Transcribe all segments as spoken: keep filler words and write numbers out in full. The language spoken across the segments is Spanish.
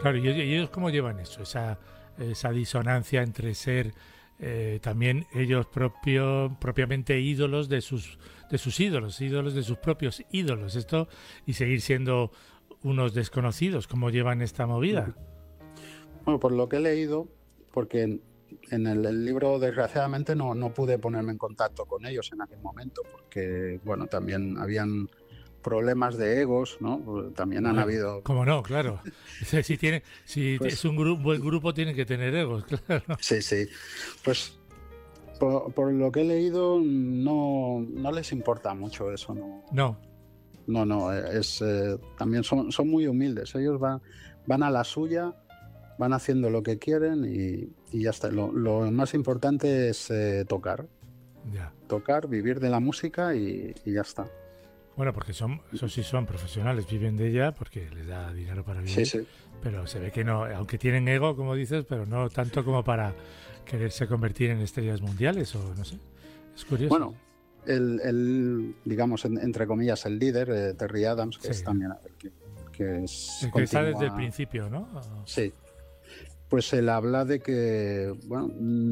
Claro, ¿y ellos cómo llevan eso? Esa, esa disonancia entre ser eh, también ellos propio, propiamente ídolos de sus, de sus ídolos, ídolos de sus propios ídolos, esto, y seguir siendo unos desconocidos. ¿Cómo llevan esta movida? Bueno, por lo que he leído, porque en, en el, el libro desgraciadamente no, no pude ponerme en contacto con ellos en aquel momento, porque bueno, también habían problemas de egos, ¿no? También han Ah, habido... ¿cómo no? Claro. Si, si tiene, si Pues, es un gru buen grupo, tiene que tener egos, claro. sí, sí. Pues por, por lo que he leído, no, no les importa mucho eso, ¿no? No. No, no, es, eh, también son, son muy humildes. Ellos van, van a la suya, van haciendo lo que quieren y, y ya está. Lo, lo más importante es eh, tocar. Ya. Tocar, vivir de la música y, y ya está. Bueno, porque son, eso sí son profesionales, viven de ella porque les da dinero para vivir. Sí, sí. Pero se ve que no, aunque tienen ego, como dices, pero no tanto como para quererse convertir en estrellas mundiales o no sé. Es curioso. Bueno, el, el digamos, en, entre comillas, el líder, eh, Terry Adams, que sí. es también el que, que es el que continúa... está desde el principio, ¿no? Sí. Pues él habla de que, bueno,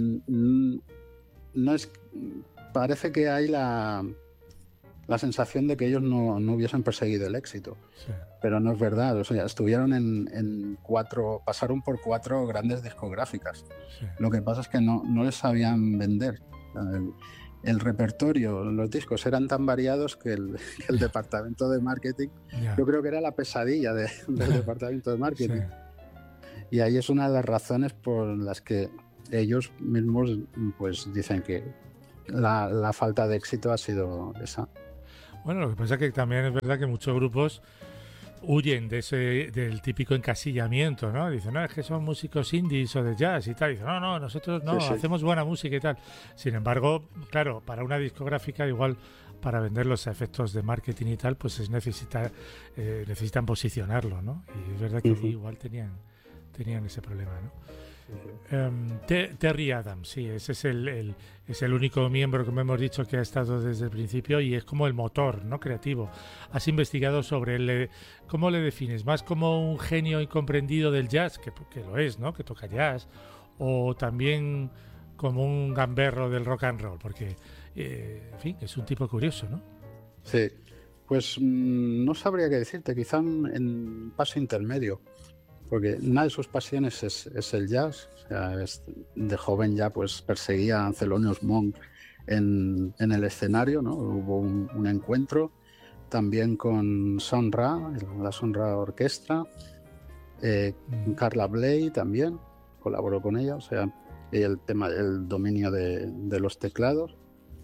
no es, parece que hay la... la sensación de que ellos no, no hubiesen perseguido el éxito, sí. Pero no es verdad. O sea, estuvieron en, en cuatro, pasaron por cuatro grandes discográficas. Sí. Lo que pasa es que no, no les sabían vender. El, el repertorio, los discos eran tan variados que el, que el departamento de marketing, yeah. yo creo que era la pesadilla de, del departamento de marketing. Sí. Y ahí es una de las razones por las que ellos mismos pues dicen que la, la falta de éxito ha sido esa. Bueno, lo que pasa es que también es verdad que muchos grupos huyen de ese del típico encasillamiento, ¿no? Dicen, no, es que son músicos indies o de jazz y tal. Dicen, no, no, nosotros no, sí, sí. hacemos buena música y tal. Sin embargo, claro, para una discográfica igual para vender los efectos de marketing y tal, pues es necesita, eh, necesitan posicionarlo, ¿no? Y es verdad que uh-huh. igual tenían, tenían ese problema, ¿no? Um, Terry Adams, sí, ese es el, el, es el único miembro, como hemos dicho, que ha estado desde el principio y es como el motor, ¿no? Creativo. Has investigado sobre él, ¿cómo le defines? ¿Más como un genio incomprendido del jazz, que, que lo es, ¿no? Que toca jazz, o también como un gamberro del rock and roll? Porque, eh, en fin, es un tipo curioso, ¿no? Sí, pues mmm, no sabría qué decirte, quizá en paso intermedio. Porque una de sus pasiones es, es el jazz. O sea, es, de joven ya pues perseguía a Thelonious Monk en, en el escenario, ¿no? Hubo un, un encuentro también con Sun Ra, la Sun Ra Orquestra, eh, mm. Carla Bley también colaboró con ella, o sea, el tema del dominio de, de los teclados.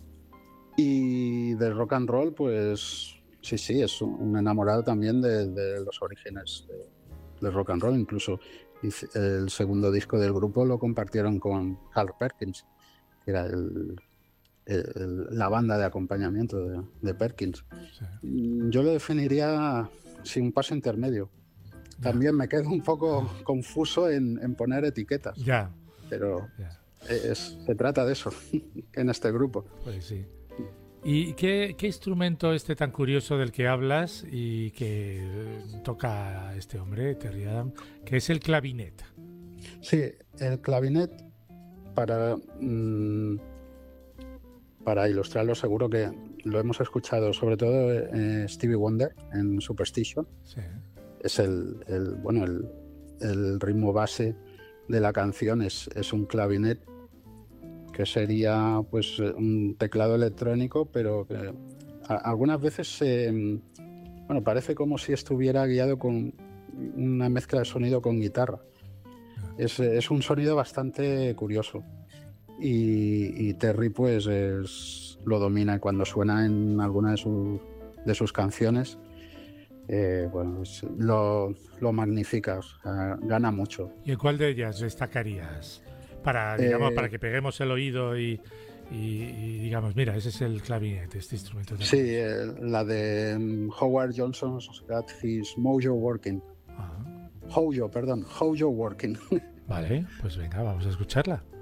Y del rock and roll, pues sí, sí, es un, un enamorado también de, de los orígenes de, de rock and roll. Incluso el segundo disco del grupo lo compartieron con Carl Perkins, que era el, el, la banda de acompañamiento de, de Perkins. Sí. Yo lo definiría sin un paso intermedio. También me quedo un poco confuso en, en poner etiquetas, ya. pero ya. Es, se trata de eso en este grupo. Pues sí. ¿Y qué, qué instrumento este tan curioso del que hablas y que toca este hombre, Terry Adams, que es el clavinet? Sí, el clavinet, para, mmm, para ilustrarlo, seguro que lo hemos escuchado, sobre todo eh, Stevie Wonder en Superstition. Sí. Es el, el, bueno, el, el ritmo base de la canción, es, es un clavinet, que sería pues un teclado electrónico, pero que a, algunas veces eh, bueno, parece como si estuviera guiado con una mezcla de sonido con guitarra. Es, es un sonido bastante curioso y, y Terry pues es, lo domina cuando suena en alguna de, su, de sus canciones. Eh, bueno, es, lo, lo magnifica, o sea, gana mucho. ¿Y en cuál de ellas destacarías? Para, digamos, eh, para que peguemos el oído y, y, y digamos, mira, ese es el clavinet, este instrumento. Sí, eh, la de um, Howard Johnson's Got His Mojo Working. Ah. Hojo, perdón, Hojo Working. Vale, pues venga, vamos a escucharla.